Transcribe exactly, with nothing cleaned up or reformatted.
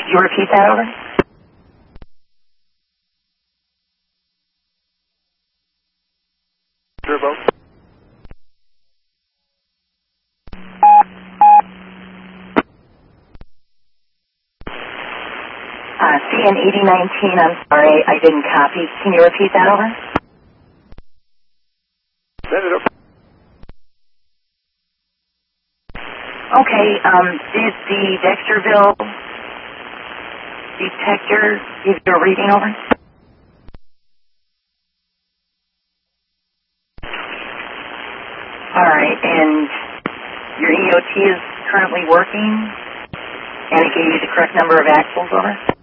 Could you repeat that, over? Turbo. Uh, C N eighty nineteen, I'm sorry, I didn't copy. Can you repeat that, over? Send it up. Okay, um, did the Dexterville detector give you a reading, over? All right, and your E O T is currently working, and it gave you the correct number of axles, over?